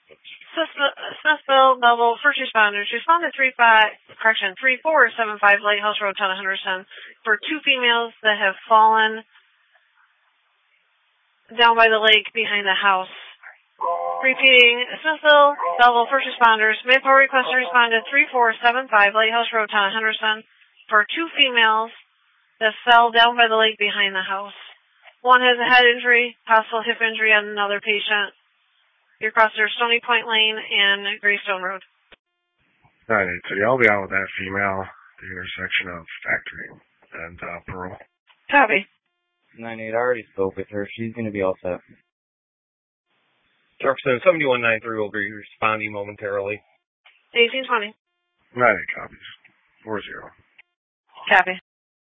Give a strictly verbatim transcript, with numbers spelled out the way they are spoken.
Smith- Smithville, Belleville, first responders. Respond to three five, correction, three four seven five Lighthouse Road, town of Henderson, for two females that have fallen down by the lake behind the house. Repeating, Smithville, Belleville, first responders. Mayport request to respond to three four seven five Lighthouse Road, town of Henderson, for two females that fell down by the lake behind the house. One has a head injury, possible hip injury on another patient. Your crosses are Stony Point Lane and Greystone Road. nine eight City. I'll be out with that female at the intersection of Factory and uh, Pearl. Copy. nine eight, I already spoke with her. She's going to be all set. Jefferson, seventy-one ninety-three will be responding momentarily. eighteen twenty. nine eight copies. four zero. Copy.